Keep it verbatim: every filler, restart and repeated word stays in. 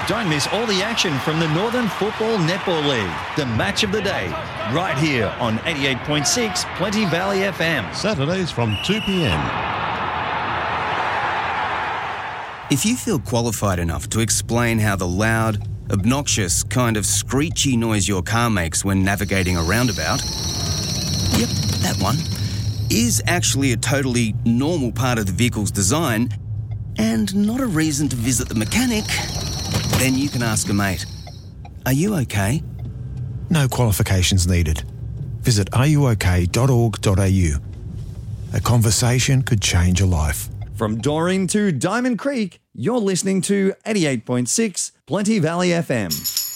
Don't miss all the action from the Northern Football Netball League. The match of the day, right here on eighty-eight point six Plenty Valley F M. Saturdays from two p.m. If you feel qualified enough to explain how the loud, obnoxious, kind of screechy noise your car makes when navigating a roundabout, yep, that one, is actually a totally normal part of the vehicle's design and not a reason to visit the mechanic, then you can ask a mate. Are you okay? No qualifications needed. Visit are you okay dot org dot a u. A conversation could change a life. From Doreen to Diamond Creek, you're listening to eighty-eight point six Plenty Valley F M.